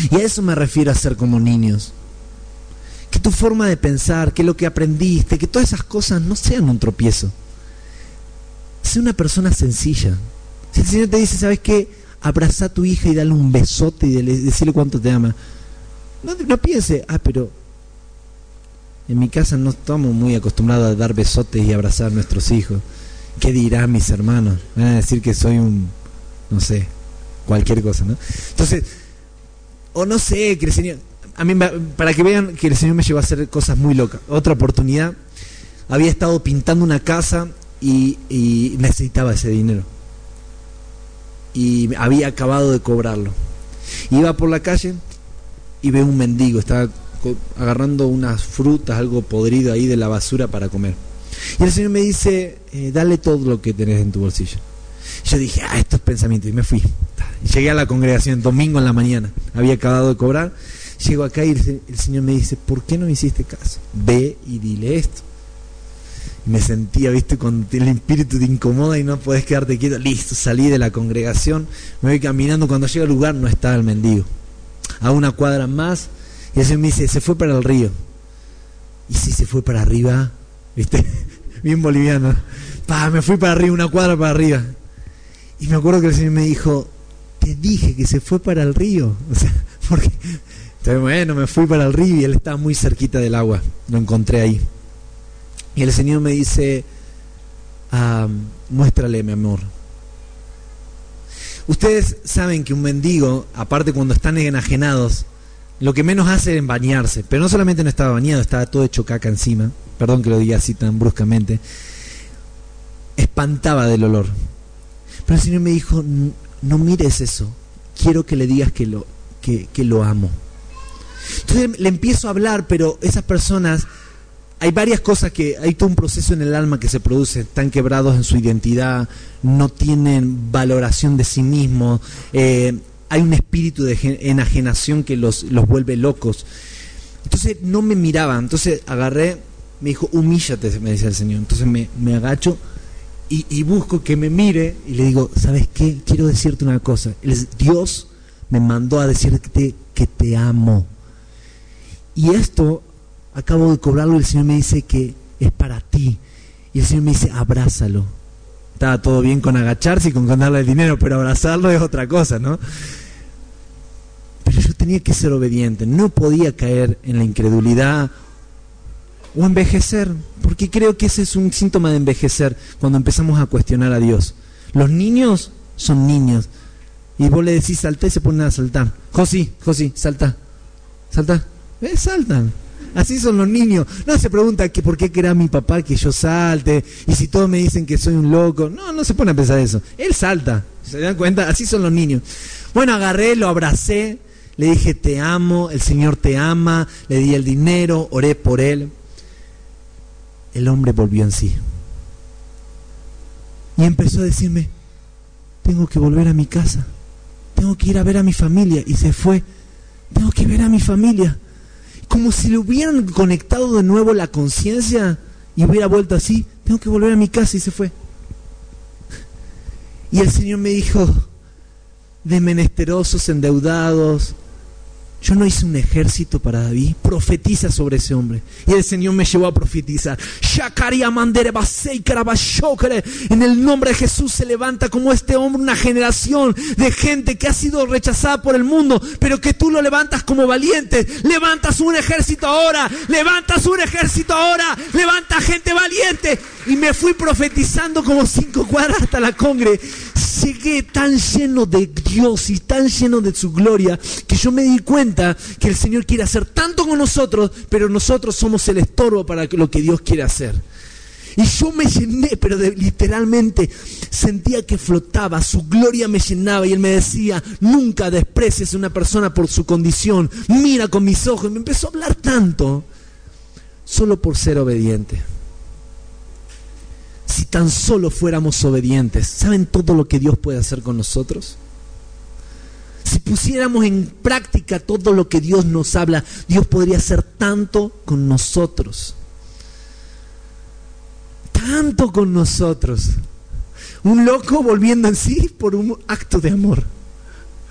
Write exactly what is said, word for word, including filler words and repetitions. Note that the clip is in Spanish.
Y a eso me refiero a ser como niños. Que tu forma de pensar, que lo que aprendiste, que todas esas cosas no sean un tropiezo. Sé una persona sencilla. Si el Señor te dice, ¿sabes qué? Abraza a tu hija y dale un besote y dale, decirle cuánto te ama. No, no piense, ah, pero en mi casa no estamos muy acostumbrados a dar besotes y abrazar a nuestros hijos. ¿Qué dirán mis hermanos? Van a decir que soy un, no sé, cualquier cosa, ¿no? Entonces, o no sé, que el Señor, a mí, para que vean que el Señor me llevó a hacer cosas muy locas. Otra oportunidad, había estado pintando una casa y, y necesitaba ese dinero. Y había acabado de cobrarlo. Iba por la calle y veo un mendigo, estaba agarrando unas frutas, algo podrido ahí de la basura para comer. Y el Señor me dice, eh, dale todo lo que tenés en tu bolsillo. Yo dije, ah, estos pensamientos, y me fui. Llegué a la congregación, domingo en la mañana, había acabado de cobrar. Llego acá y el, el Señor me dice, ¿por qué no me hiciste caso? Ve y dile esto. Y me sentía, viste, con el espíritu te incomoda y no podés quedarte quieto. Listo, salí de la congregación, me voy caminando. Cuando llego al lugar no estaba el mendigo. A una cuadra más, y el Señor me dice, se fue para el río. Y si se fue para arriba, viste, bien boliviano, pa, me fui para arriba, una cuadra para arriba. Y me acuerdo que el Señor me dijo, te dije que se fue para el río. O sea, porque, entonces, bueno, me fui para el río y él estaba muy cerquita del agua, lo encontré ahí. Y el Señor me dice, ah, muéstrale mi amor. Ustedes saben que un mendigo, aparte cuando están enajenados, lo que menos hace es bañarse. Pero no solamente no estaba bañado, estaba todo hecho caca encima. Perdón que lo diga así tan bruscamente. Espantaba del olor. Pero el Señor me dijo, no mires eso. Quiero que le digas que lo, que, que lo amo. Entonces le empiezo a hablar, pero esas personas... Hay varias cosas que, hay todo un proceso en el alma que se produce, están quebrados en su identidad, no tienen valoración de sí mismos, eh, hay un espíritu de enajenación que los, los vuelve locos. Entonces no me miraban, entonces agarré, me dijo, humíllate, me decía el Señor. Entonces me, me agacho y, y busco que me mire y le digo, ¿sabes qué? Quiero decirte una cosa, el, Dios me mandó a decirte que te amo. Y esto... acabo de cobrarlo y el Señor me dice que es para ti. Y el Señor me dice, abrázalo. Estaba todo bien con agacharse y con darle el dinero, pero abrazarlo es otra cosa, ¿no? Pero yo tenía que ser obediente. No podía caer en la incredulidad o envejecer, porque creo que ese es un síntoma de envejecer, cuando empezamos a cuestionar a Dios. Los niños son niños. Y vos le decís salta y se ponen a saltar. José, José, salta. Salta. ¿Ves? Saltan. Así son los niños. No se pregunta que por qué querrá mi papá que yo salte, y si todos me dicen que soy un loco. No, no se pone a pensar eso. Él salta. ¿Se dan cuenta? Así son los niños. Bueno, agarré, lo abracé, le dije te amo, el Señor te ama, le di el dinero, oré por él. El hombre volvió en sí. Y empezó a decirme, tengo que volver a mi casa, tengo que ir a ver a mi familia. Y se fue, tengo que ver a mi familia. Como si le hubieran conectado de nuevo la conciencia y hubiera vuelto así, tengo que volver a mi casa, y se fue. Y el Señor me dijo, de menesterosos, endeudados, yo no hice un ejército para David, profetiza sobre ese hombre. Y el Señor me llevó a profetizar. En el nombre de Jesús se levanta como este hombre una generación de gente que ha sido rechazada por el mundo, pero que tú lo levantas como valiente. Levantas un ejército ahora, levantas un ejército ahora, levanta gente valiente. Y me fui profetizando como cinco cuadras hasta la congre. Llegué tan lleno de Dios y tan lleno de su gloria, que yo me di cuenta que el Señor quiere hacer tanto con nosotros, pero nosotros somos el estorbo para lo que Dios quiere hacer. Y yo me llené, pero de, literalmente sentía que flotaba, su gloria me llenaba, y Él me decía, nunca desprecies a una persona por su condición, mira con mis ojos. Y me empezó a hablar tanto, solo por ser obediente. Si tan solo fuéramos obedientes, ¿saben todo lo que Dios puede hacer con nosotros? Si pusiéramos en práctica todo lo que Dios nos habla, Dios podría hacer tanto con nosotros. Tanto con nosotros. Un loco volviendo en sí por un acto de amor.